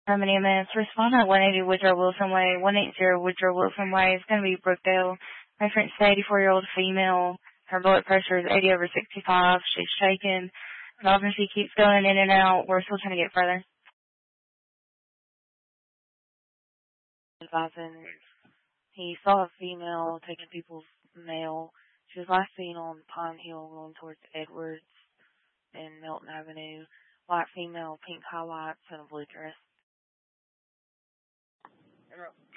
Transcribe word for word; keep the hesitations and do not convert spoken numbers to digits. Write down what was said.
From an E M S, respond at one eighty Woodrow Wilson Way, one eighty Woodrow Wilson Way. It's going to be Brookdale. Reference to eighty-four-year-old female. Her blood pressure is eighty over sixty-five. She's shaking. Vibrancy keeps going in and out. We're still trying to get further. Advising he saw a female taking people's mail. She was last seen on Pine Hill going towards Edwards and Milton Avenue. White female, pink highlights, and a blue dress.